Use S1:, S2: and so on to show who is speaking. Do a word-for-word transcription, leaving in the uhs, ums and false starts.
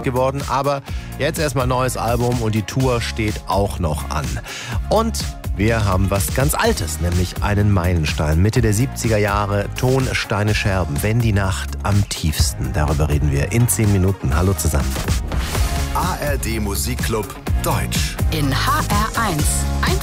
S1: geworden. Aber jetzt erstmal neues Album und die Tour steht auch noch an. Und wir haben was ganz Altes, nämlich einen Meilenstein. Mitte der siebziger Jahre, Ton, Steine, Scherben, wenn die Nacht am tiefsten. Darüber reden wir in zehn Minuten. Hallo zusammen.
S2: A R D Musikclub Deutsch.
S3: In H R eins. Einfach